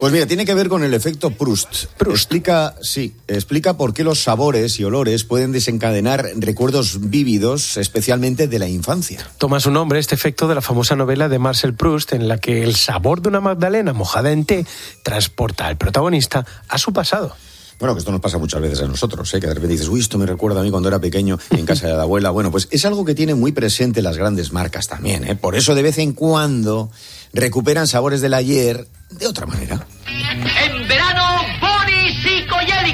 Pues mira, tiene que ver con el efecto Proust. Explica por qué los sabores y olores pueden desencadenar recuerdos vívidos, especialmente de la infancia. Toma su nombre este efecto de la famosa novela de Marcel Proust, en la que el sabor de una magdalena mojada en té transporta al protagonista a su pasado. Bueno, que esto nos pasa muchas veces a nosotros, que de repente dices, uy, esto me recuerda a mí cuando era pequeño en casa de la abuela. Bueno, pues es algo que tiene muy presente las grandes marcas también, Por eso de vez en cuando recuperan sabores del ayer de otra manera. En